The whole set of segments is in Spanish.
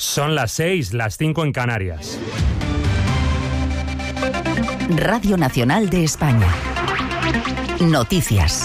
Son las 6, las 5 en Canarias. Radio Nacional de España. Noticias.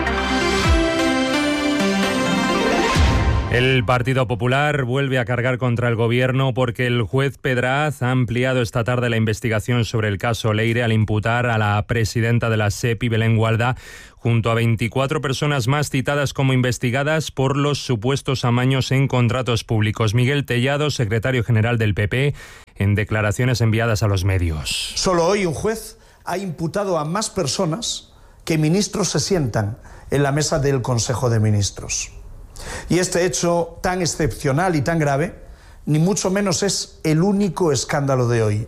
El Partido Popular vuelve a cargar contra el Gobierno porque el juez Pedraz ha ampliado esta tarde la investigación sobre el caso Leire al imputar a la presidenta de la SEPI, Belén Gualda, junto a 24 personas más citadas como investigadas por los supuestos amaños en contratos públicos. Miguel Tellado, secretario general del PP, en declaraciones enviadas a los medios. Solo hoy un juez ha imputado a más personas que ministros se sientan en la mesa del Consejo de Ministros. Y este hecho tan excepcional y tan grave, ni mucho menos es el único escándalo de hoy.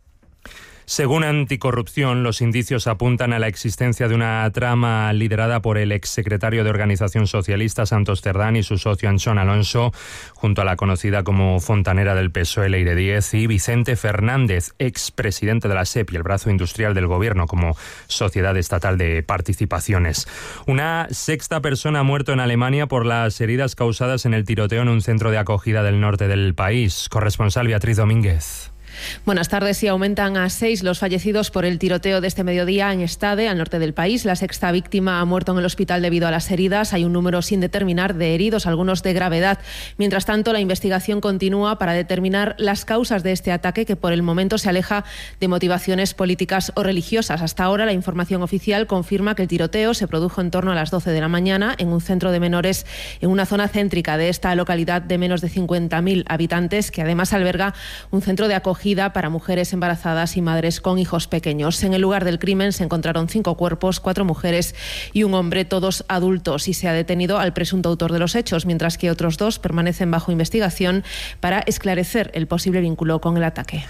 Según Anticorrupción, los indicios apuntan a la existencia de una trama liderada por el exsecretario de Organización Socialista Santos Cerdán y su socio Anchón Alonso, junto a la conocida como fontanera del PSOE Leire Díez y Vicente Fernández, expresidente de la SEPI, el brazo industrial del Gobierno como Sociedad Estatal de Participaciones. Una sexta persona ha muerto en Alemania por las heridas causadas en el tiroteo en un centro de acogida del norte del país. Corresponsal Beatriz Domínguez. Buenas tardes. Y aumentan a 6 los fallecidos por el tiroteo de este mediodía en Stade, al norte del país. La sexta víctima ha muerto en el hospital debido a las heridas. Hay un número sin determinar de heridos, algunos de gravedad. Mientras tanto, la investigación continúa para determinar las causas de este ataque, que por el momento se aleja de motivaciones políticas o religiosas. Hasta ahora, la información oficial confirma que el tiroteo se produjo en torno a las 12 de la mañana en un centro de menores en una zona céntrica de esta localidad de menos de 50.000 habitantes, que además alberga un centro de acogida para mujeres embarazadas y madres con hijos pequeños. En el lugar del crimen se encontraron 5 cuerpos, 4 mujeres y un hombre, todos adultos, y se ha detenido al presunto autor de los hechos, mientras que otros 2 permanecen bajo investigación para esclarecer el posible vínculo con el ataque.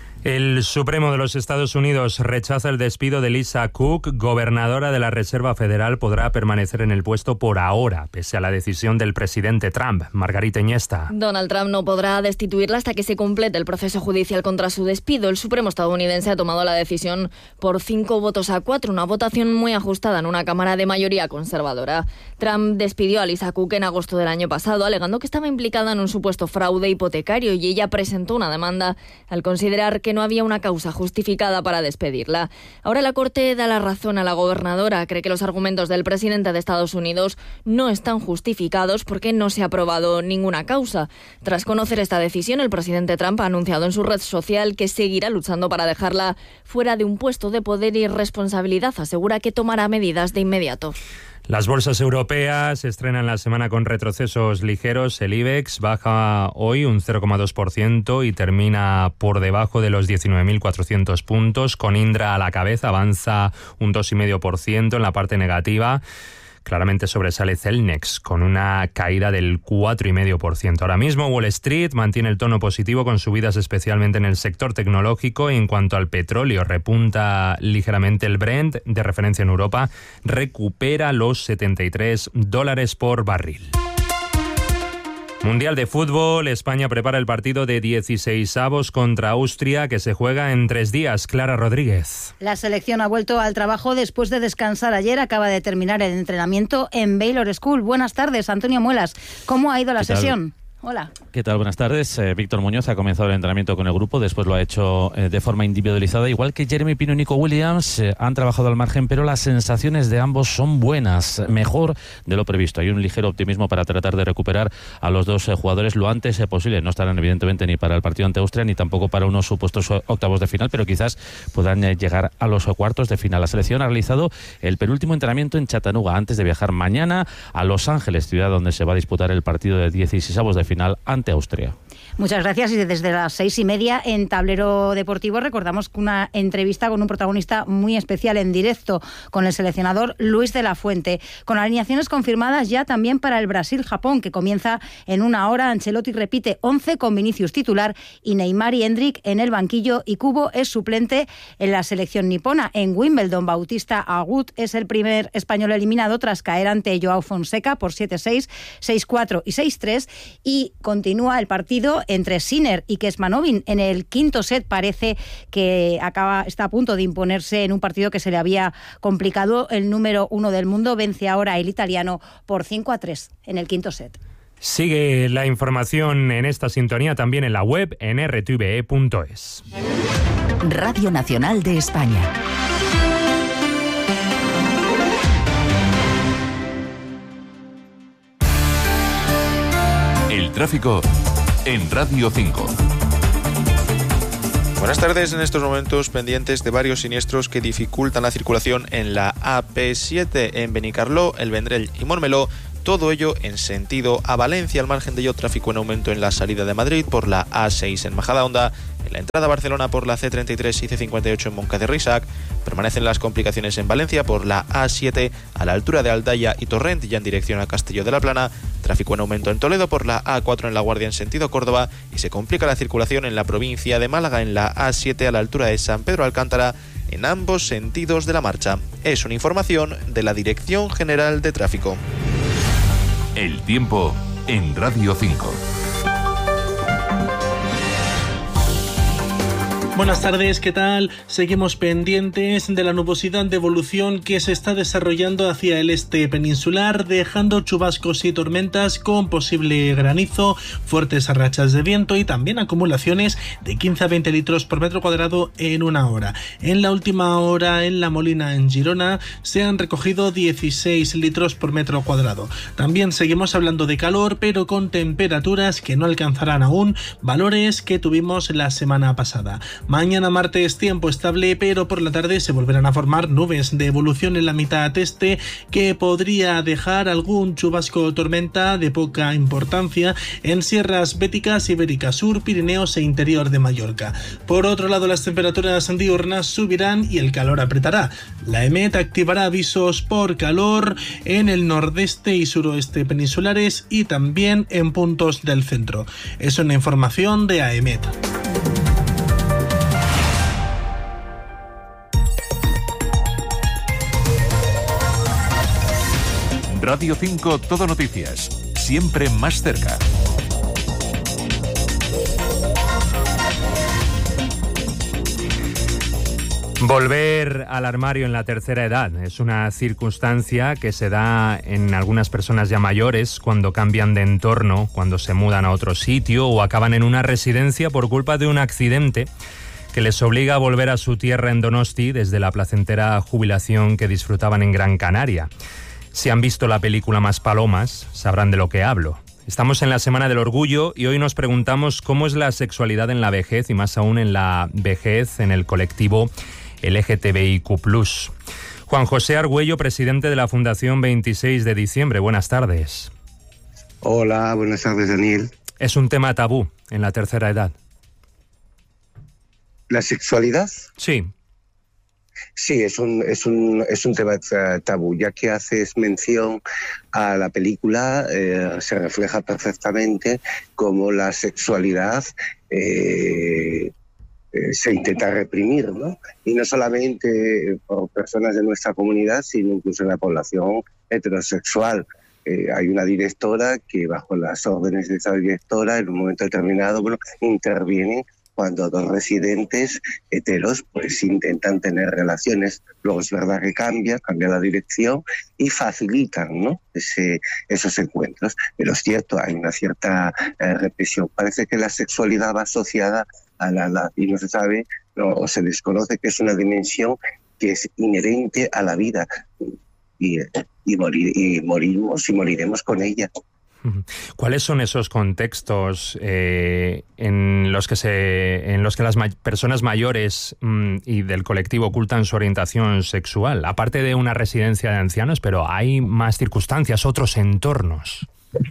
El Supremo de los Estados Unidos rechaza el despido de Lisa Cook, gobernadora de la Reserva Federal. Podrá permanecer en el puesto por ahora, pese a la decisión del presidente Trump. Margarita Iniesta. Donald Trump no podrá destituirla hasta que se complete el proceso judicial contra su despido. El Supremo estadounidense ha tomado la decisión por 5 votos a 4, una votación muy ajustada en una Cámara de mayoría conservadora. Trump despidió a Lisa Cook en agosto del año pasado, alegando que estaba implicada en un supuesto fraude hipotecario, y ella presentó una demanda al considerar que no había una causa justificada para despedirla. Ahora la Corte da la razón a la gobernadora. Cree que los argumentos del presidente de Estados Unidos no están justificados porque no se ha probado ninguna causa. Tras conocer esta decisión, el presidente Trump ha anunciado en su red social que seguirá luchando para dejarla fuera de un puesto de poder y responsabilidad. Asegura que tomará medidas de inmediato. Las bolsas europeas estrenan la semana con retrocesos ligeros. El IBEX baja hoy un 0,2% y termina por debajo de los 19.400 puntos. Con Indra a la cabeza avanza un 2,5% en la parte negativa. Claramente sobresale Celnex con una caída del 4,5%. Ahora mismo Wall Street mantiene el tono positivo con subidas especialmente en el sector tecnológico. En cuanto al petróleo, repunta ligeramente el Brent, de referencia en Europa, recupera los $73 por barril. Mundial de Fútbol, España prepara el partido de 16avos contra Austria, que se juega en 3 días. Clara Rodríguez. La selección ha vuelto al trabajo después de descansar ayer. Acaba de terminar el entrenamiento en Baylor School. Buenas tardes, Antonio Muelas. ¿Cómo ha ido la sesión? Hola. ¿Qué tal? Buenas tardes. Víctor Muñoz ha comenzado el entrenamiento con el grupo, después lo ha hecho de forma individualizada. Igual que Jeremy Pino y Nico Williams han trabajado al margen, pero las sensaciones de ambos son buenas, mejor de lo previsto. Hay un ligero optimismo para tratar de recuperar a los 2 jugadores lo antes posible. No estarán evidentemente ni para el partido ante Austria ni tampoco para unos supuestos octavos de final, pero quizás puedan llegar a los cuartos de final. La selección ha realizado el penúltimo entrenamiento en Chattanooga antes de viajar mañana a Los Ángeles, ciudad donde se va a disputar el partido de 16avos de final ante Austria. Muchas gracias. Y desde las 6:30 en Tablero Deportivo recordamos una entrevista con un protagonista muy especial en directo con el seleccionador Luis de la Fuente, con alineaciones confirmadas ya también para el Brasil-Japón, que comienza en 1 hora. Ancelotti repite 11 con Vinicius titular y Neymar y Endrick en el banquillo, y Kubo es suplente en la selección nipona. En Wimbledon, Bautista Agut es el primer español eliminado tras caer ante Joao Fonseca por 7-6, 6-4 y 6-3, y continúa el partido entre Sinner y Kecmanovic. En el quinto set parece que está a punto de imponerse en un partido que se le había complicado. El número 1 del mundo vence ahora el italiano por 5-3 en el quinto set. Sigue la información en esta sintonía también en la web en rtve.es. Radio Nacional de España. El tráfico en Radio 5. Buenas tardes. En estos momentos pendientes de varios siniestros que dificultan la circulación en la AP7 en Benicarló, El Vendrell y Montmeló. Todo ello en sentido a Valencia. Al margen de ello, tráfico en aumento en la salida de Madrid por la A6 en Majadahonda, en la entrada a Barcelona por la C33 y C58 en Moncada y Reixac. Permanecen las complicaciones en Valencia por la A7 a la altura de Aldaya y Torrent, ya en dirección a Castelló de la Plana. Tráfico en aumento en Toledo por la A4 en La Guardia en sentido Córdoba, y se complica la circulación en la provincia de Málaga en la A7 a la altura de San Pedro Alcántara en ambos sentidos de la marcha. Es una información de la Dirección General de Tráfico. El tiempo en Radio 5. Buenas tardes, ¿qué tal? Seguimos pendientes de la nubosidad de evolución que se está desarrollando hacia el este peninsular, dejando chubascos y tormentas con posible granizo, fuertes rachas de viento y también acumulaciones de 15 a 20 litros por metro cuadrado en una hora. En la última hora en La Molina, en Girona, se han recogido 16 litros por metro cuadrado. También seguimos hablando de calor, pero con temperaturas que no alcanzarán aún valores que tuvimos la semana pasada. Mañana martes tiempo estable, pero por la tarde se volverán a formar nubes de evolución en la mitad este que podría dejar algún chubasco o tormenta de poca importancia en sierras béticas, Ibérica Sur, Pirineos e interior de Mallorca. Por otro lado, las temperaturas diurnas subirán y el calor apretará. La EMET activará avisos por calor en el nordeste y suroeste peninsulares y también en puntos del centro. Es una información de AEMET. Radio 5 Todo Noticias, siempre más cerca. Volver al armario en la tercera edad es una circunstancia que se da en algunas personas ya mayores cuando cambian de entorno, cuando se mudan a otro sitio o acaban en una residencia por culpa de un accidente que les obliga a volver a su tierra en Donosti desde la placentera jubilación que disfrutaban en Gran Canaria. Si han visto la película Maspalomas, sabrán de lo que hablo. Estamos en la Semana del Orgullo y hoy nos preguntamos cómo es la sexualidad en la vejez y más aún en la vejez en el colectivo LGTBIQ+. Juan José Argüello, presidente de la Fundación 26 de diciembre. Buenas tardes. Hola, buenas tardes, Daniel. ¿Es un tema tabú en la tercera edad? ¿La sexualidad? Sí. Sí, es un tema tabú, ya que haces mención a la película, se refleja perfectamente cómo la sexualidad se intenta reprimir, ¿no? Y no solamente por personas de nuestra comunidad, sino incluso en la población heterosexual. Hay una directora que, bajo las órdenes de esa directora, en un momento determinado, intervienen cuando dos residentes heteros pues intentan tener relaciones. Luego es verdad que cambia la dirección y facilitan, ¿no?, esos encuentros. Pero es cierto, hay una cierta represión. Parece que la sexualidad va asociada a la edad y no se sabe, o se desconoce que es una dimensión que es inherente a la vida y morimos y moriremos con ella. ¿Cuáles son esos contextos en los que las personas mayores y del colectivo ocultan su orientación sexual? Aparte de una residencia de ancianos, pero hay más circunstancias, otros entornos.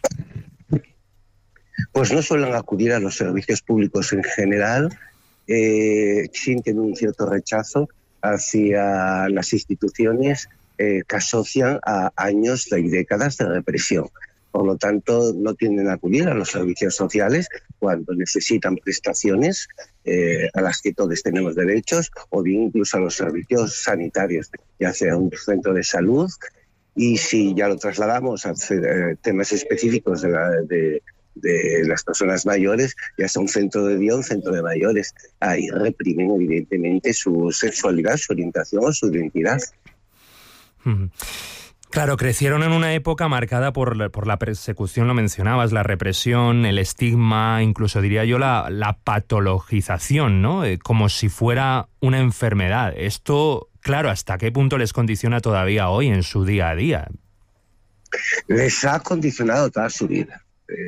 Pues no suelen acudir a los servicios públicos en general, sienten un cierto rechazo hacia las instituciones que asocian a años y décadas de represión. Por lo tanto, no tienden a acudir a los servicios sociales cuando necesitan prestaciones a las que todos tenemos derechos, o bien incluso a los servicios sanitarios, ya sea un centro de salud, y si ya lo trasladamos a temas específicos de las personas mayores, ya sea un centro de día, un centro de mayores, ahí reprimen evidentemente su sexualidad, su orientación o su identidad. Claro, crecieron en una época marcada por la persecución, lo mencionabas, la represión, el estigma, incluso diría yo la patologización, ¿no? Como si fuera una enfermedad. Esto, claro, ¿hasta qué punto les condiciona todavía hoy en su día a día? Les ha condicionado toda su vida.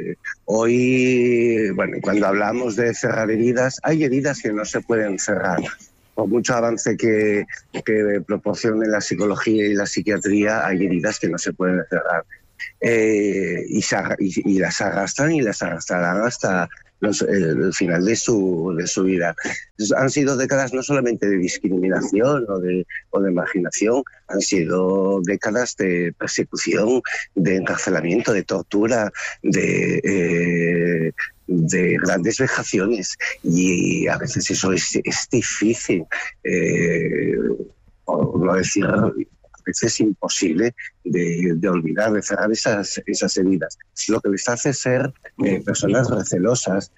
Hoy, bueno, cuando hablamos de cerrar heridas, hay heridas que no se pueden cerrar. Por mucho avance que proporcione la psicología y la psiquiatría, hay heridas que no se pueden cerrar. Y las arrastran y las arrastrarán hasta el final de su vida. Han sido décadas no solamente de discriminación o de marginación, han sido décadas de persecución, de encarcelamiento, de tortura, de grandes vejaciones, y a veces eso es difícil, por no decir a veces imposible de olvidar, de cerrar esas heridas. Lo que les hace ser personas recelosas.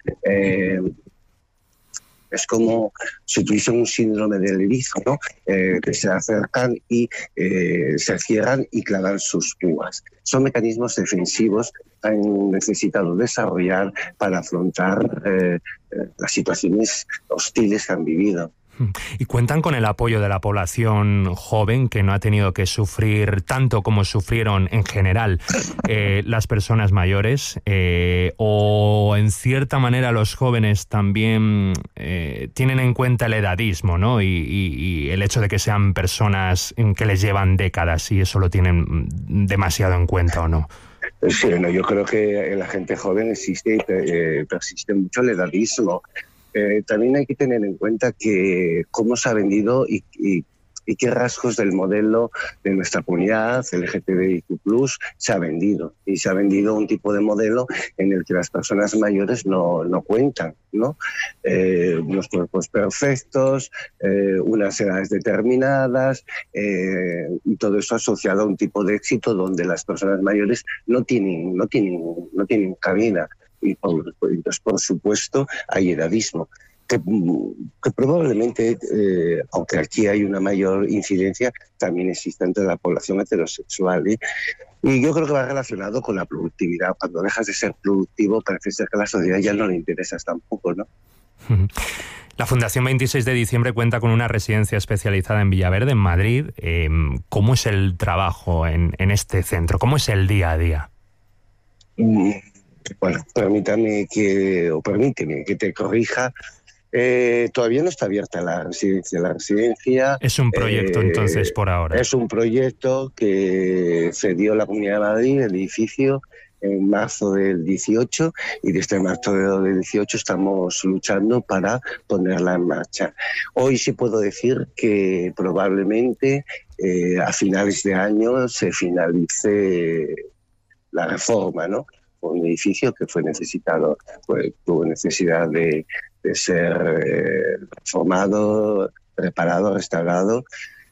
Es como si tuviesen un síndrome del erizo, ¿no? Que se acercan y se cierran y clavan sus púas. Son mecanismos defensivos que han necesitado desarrollar para afrontar las situaciones hostiles que han vivido. ¿Y cuentan con el apoyo de la población joven, que no ha tenido que sufrir tanto como sufrieron en general las personas mayores? ¿O en cierta manera los jóvenes también tienen en cuenta el edadismo, ¿no? Y el hecho de que sean personas que les llevan décadas, y eso lo tienen demasiado en cuenta, ¿o no? Sí, no, yo creo que en la gente joven existe y persiste mucho el edadismo. También hay que tener en cuenta que cómo se ha vendido y qué rasgos del modelo de nuestra comunidad LGTBIQ+ se ha vendido. Y se ha vendido un tipo de modelo en el que las personas mayores no cuentan, ¿no? Unos cuerpos perfectos, unas edades determinadas, y todo eso asociado a un tipo de éxito donde las personas mayores no tienen cabida. Y entonces, por supuesto, hay edadismo, que probablemente, aunque aquí hay una mayor incidencia, también existe entre la población heterosexual. Y yo creo que va relacionado con la productividad. Cuando dejas de ser productivo, parece ser que a la sociedad ya no le interesas tampoco, ¿no? La Fundación 26 de Diciembre cuenta con una residencia especializada en Villaverde, en Madrid. ¿Cómo es el trabajo en este centro? ¿Cómo es el día a día? Bueno, permíteme que te corrija. Todavía no está abierta la residencia. La residencia es un proyecto, entonces, por ahora. Es un proyecto que cedió la Comunidad de Madrid, el edificio, en marzo del 18, y desde marzo del 18 estamos luchando para ponerla en marcha. Hoy sí puedo decir que probablemente a finales de año se finalice la reforma, ¿no? Un edificio que fue necesitado, tuvo necesidad de ser reformado, reparado, restaurado,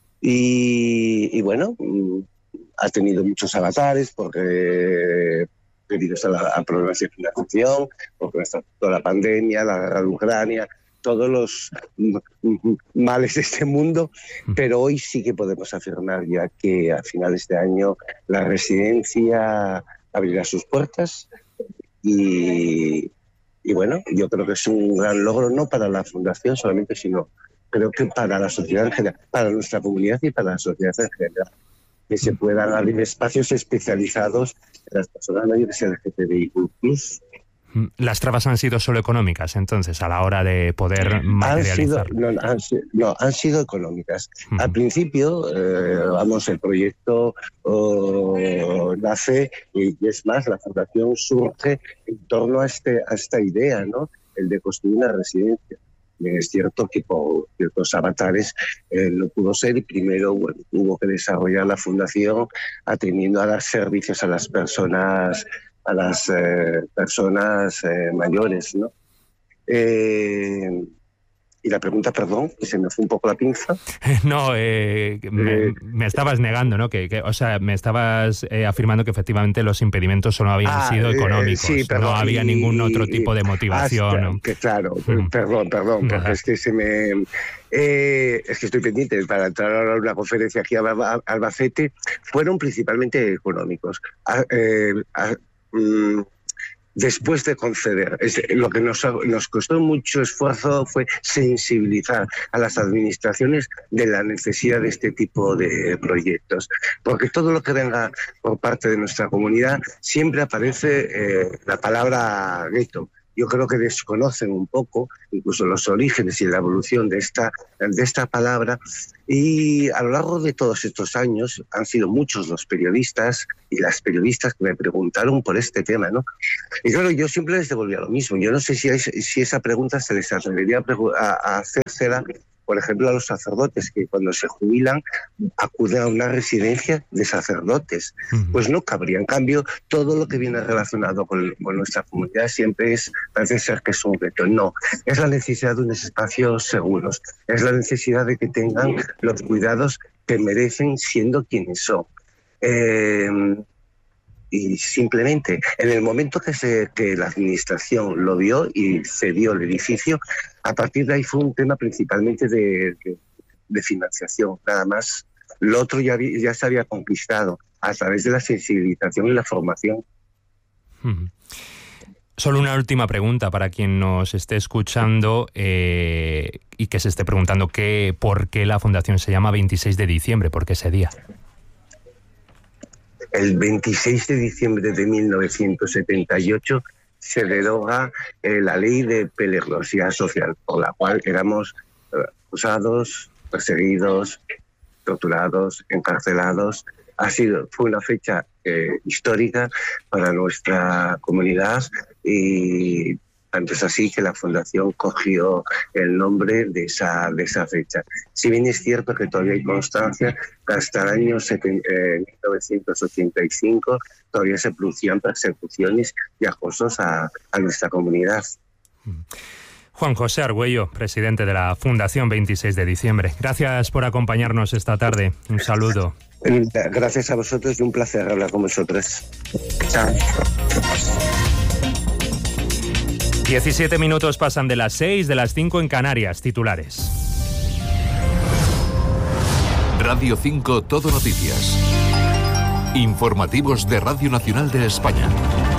y bueno, ha tenido muchos avatares porque debido a problemas de financiación, porque está toda la pandemia, la guerra de Ucrania, todos los males de este mundo, pero hoy sí que podemos afirmar ya que a finales de año la residencia abrirá sus puertas y bueno, yo creo que es un gran logro, no para la Fundación solamente, sino creo que para la sociedad en general, para nuestra comunidad y para la sociedad en general, que se puedan abrir espacios especializados en las personas mayores LGTBIQ+. ¿Las trabas han sido solo económicas, entonces, a la hora de poder materializar? Han sido económicas. Al principio, el proyecto nace, y es más, la Fundación surge en torno a esta idea, ¿no? El de construir una residencia. Es cierto que por ciertos avatares no pudo ser, y primero hubo que desarrollar la Fundación atendiendo a dar servicios a las personas mayores, ¿no? Y la pregunta, perdón, que se me fue un poco la pinza. No, me estabas negando, ¿no? O sea, me estabas afirmando que efectivamente los impedimentos solo habían sido económicos. Sí, perdón, no había ningún otro tipo de motivación. ¿no? Que claro, perdón, porque es que es que estoy pendiente para entrar ahora a una conferencia aquí a Albacete. Fueron principalmente económicos. Después de conceder, lo que nos costó mucho esfuerzo fue sensibilizar a las administraciones de la necesidad de este tipo de proyectos, porque todo lo que venga por parte de nuestra comunidad siempre aparece la palabra gueto. Yo creo que desconocen un poco incluso los orígenes y la evolución de esta palabra, y a lo largo de todos estos años han sido muchos los periodistas y las periodistas que me preguntaron por este tema, ¿no? Y claro, yo siempre les devolvía lo mismo. Yo no sé si esa pregunta se les atrevería a hacérsela, por ejemplo, a los sacerdotes, que cuando se jubilan acuden a una residencia de sacerdotes. Pues no cabría. En cambio, todo lo que viene relacionado con nuestra comunidad siempre parece ser que es un reto. No, es la necesidad de unos espacios seguros, es la necesidad de que tengan los cuidados que merecen siendo quienes son. Y simplemente, en el momento que la administración lo vio y cedió el edificio, a partir de ahí fue un tema principalmente de financiación, nada más. Lo otro ya se había conquistado a través de la sensibilización y la formación. Solo una última pregunta para quien nos esté escuchando y que se esté preguntando por qué la fundación se llama 26 de diciembre, ¿por qué ese día? El 26 de diciembre de 1978 se deroga la ley de peligrosidad social, por la cual éramos acusados, perseguidos, torturados, encarcelados. Fue una fecha histórica para nuestra comunidad, y tanto es así que la Fundación cogió el nombre de esa fecha. Si bien es cierto que todavía hay constancia que hasta el año 1985 todavía se producían persecuciones y acosos a nuestra comunidad. Juan José Argüello, presidente de la Fundación 26 de diciembre. Gracias por acompañarnos esta tarde. Un saludo. Gracias a vosotros y un placer hablar con vosotros. Chao. 17 minutos pasan de las 6, de las 5 en Canarias. Titulares. Radio 5 Todo Noticias. Informativos de Radio Nacional de España.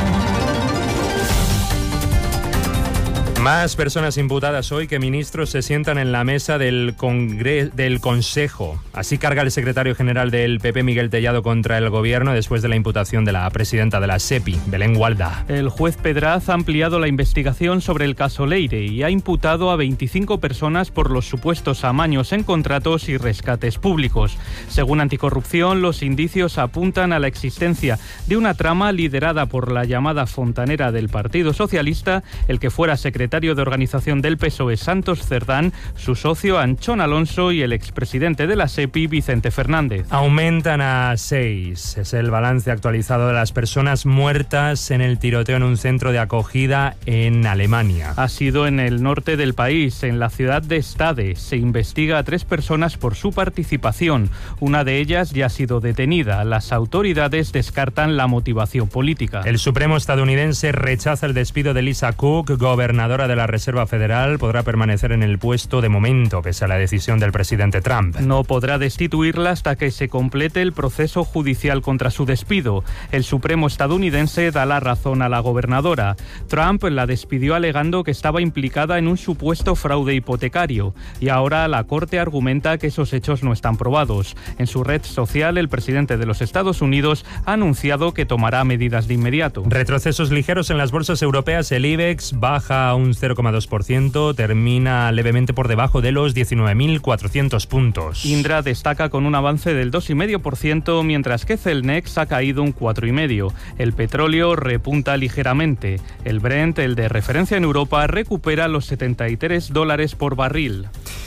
Más personas imputadas hoy que ministros se sientan en la mesa del Consejo. Así carga el secretario general del PP, Miguel Tellado, contra el gobierno después de la imputación de la presidenta de la SEPI, Belén Gualda. El juez Pedraz ha ampliado la investigación sobre el caso Leire y ha imputado a 25 personas por los supuestos amaños en contratos y rescates públicos. Según Anticorrupción, los indicios apuntan a la existencia de una trama liderada por la llamada fontanera del Partido Socialista, el que fuera secretario de organización del PSOE, Santos Cerdán, su socio Anchón Alonso y el expresidente de la SEPI, Vicente Fernández. Aumentan a 6. Es el balance actualizado de las personas muertas en el tiroteo en un centro de acogida en Alemania. Ha sido en el norte del país, en la ciudad de Stade. Se investiga a 3 personas por su participación. Una de ellas ya ha sido detenida. Las autoridades descartan la motivación política. El Supremo estadounidense rechaza el despido de Lisa Cook, gobernadora de la Reserva Federal. Podrá permanecer en el puesto de momento, pese a la decisión del presidente Trump. No podrá destituirla hasta que se complete el proceso judicial contra su despido. El Supremo estadounidense da la razón a la gobernadora. Trump la despidió alegando que estaba implicada en un supuesto fraude hipotecario, y ahora la Corte argumenta que esos hechos no están probados. En su red social, el presidente de los Estados Unidos ha anunciado que tomará medidas de inmediato. Retrocesos ligeros en las bolsas europeas. El IBEX baja un 0,2%, termina levemente por debajo de los 19.400 puntos. Indra destaca con un avance del 2,5%, mientras que Celnex ha caído un 4,5%. El petróleo repunta ligeramente. El Brent, el de referencia en Europa, recupera los $73 por barril.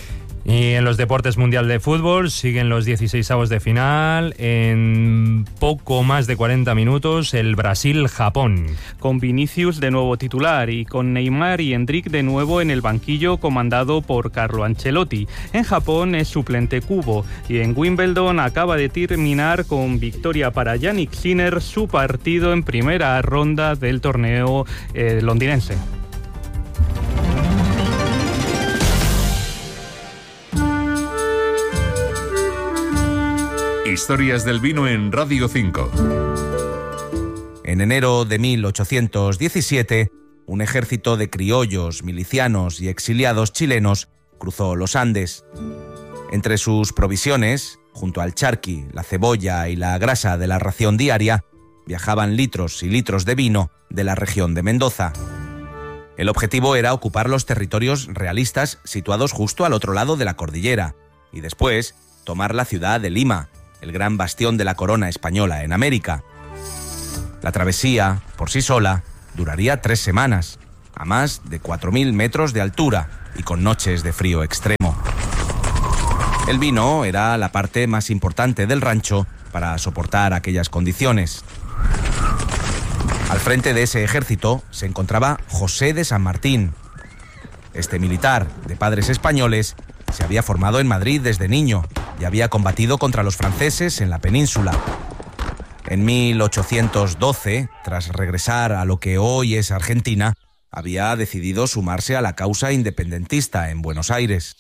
Y en los deportes mundial de fútbol siguen los 16avos de final. En poco más de 40 minutos, el Brasil-Japón. Con Vinicius de nuevo titular y con Neymar y Endrick de nuevo en el banquillo comandado por Carlo Ancelotti. En Japón es suplente Kubo y en Wimbledon acaba de terminar con victoria para Jannik Sinner su partido en primera ronda del torneo londinense. Historias del vino en Radio 5. En enero de 1817, un ejército de criollos, milicianos y exiliados chilenos cruzó los Andes. Entre sus provisiones, junto al charqui, la cebolla y la grasa de la ración diaria, viajaban litros y litros de vino de la región de Mendoza. El objetivo era ocupar los territorios realistas situados justo al otro lado de la cordillera y después tomar la ciudad de Lima, el gran bastión de la corona española en América. La travesía, por sí sola, duraría 3 semanas, a más de 4.000 metros de altura y con noches de frío extremo. El vino era la parte más importante del rancho para soportar aquellas condiciones. Al frente de ese ejército se encontraba José de San Martín. Este militar, de padres españoles, se había formado en Madrid desde niño y había combatido contra los franceses en la península. En 1812, tras regresar a lo que hoy es Argentina, había decidido sumarse a la causa independentista en Buenos Aires.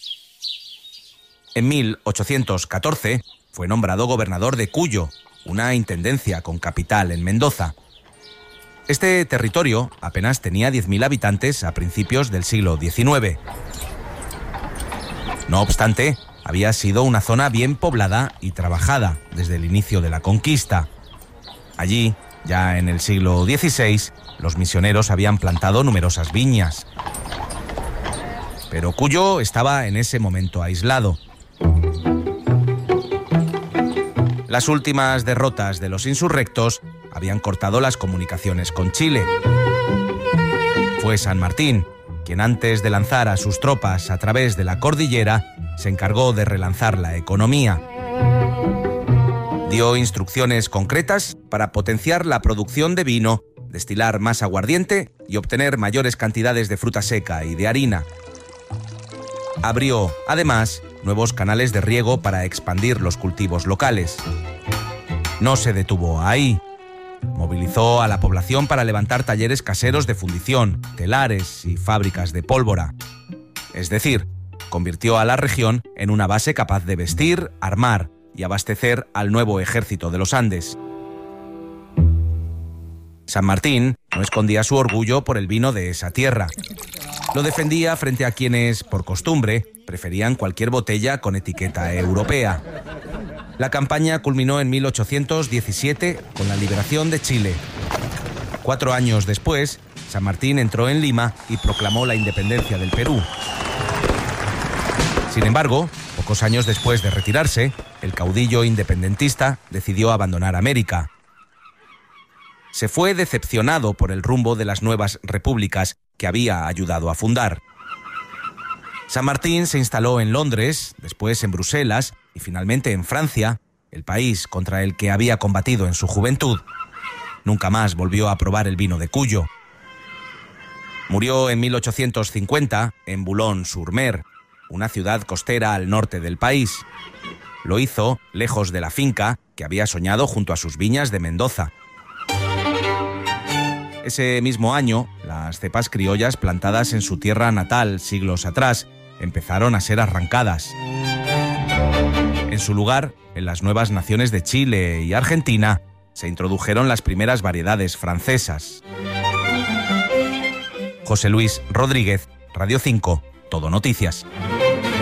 En 1814 fue nombrado gobernador de Cuyo, una intendencia con capital en Mendoza. Este territorio apenas tenía 10.000 habitantes a principios del siglo XIX. No obstante, había sido una zona bien poblada y trabajada desde el inicio de la conquista. Allí, ya en el siglo XVI, los misioneros habían plantado numerosas viñas. Pero Cuyo estaba en ese momento aislado. Las últimas derrotas de los insurrectos habían cortado las comunicaciones con Chile. Fue San Martín quien, antes de lanzar a sus tropas a través de la cordillera, se encargó de relanzar la economía. Dio instrucciones concretas para potenciar la producción de vino, destilar más aguardiente y obtener mayores cantidades de fruta seca y de harina. Abrió, además, nuevos canales de riego para expandir los cultivos locales. No se detuvo ahí. Movilizó a la población para levantar talleres caseros de fundición, telares y fábricas de pólvora. Es decir, convirtió a la región en una base capaz de vestir, armar y abastecer al nuevo ejército de los Andes. San Martín no escondía su orgullo por el vino de esa tierra. Lo defendía frente a quienes, por costumbre, preferían cualquier botella con etiqueta europea. La campaña culminó en 1817 con la liberación de Chile. 4 años después, San Martín entró en Lima y proclamó la independencia del Perú. Sin embargo, pocos años después de retirarse, el caudillo independentista decidió abandonar América. Se fue decepcionado por el rumbo de las nuevas repúblicas que había ayudado a fundar. San Martín se instaló en Londres, después en Bruselas y finalmente en Francia, el país contra el que había combatido en su juventud. Nunca más volvió a probar el vino de Cuyo. Murió en 1850 en Boulogne-sur-Mer, una ciudad costera al norte del país. Lo hizo lejos de la finca que había soñado junto a sus viñas de Mendoza. Ese mismo año, las cepas criollas plantadas en su tierra natal siglos atrás empezaron a ser arrancadas. En su lugar, en las nuevas naciones de Chile y Argentina, se introdujeron las primeras variedades francesas. José Luis Rodríguez, Radio 5, Todo Noticias.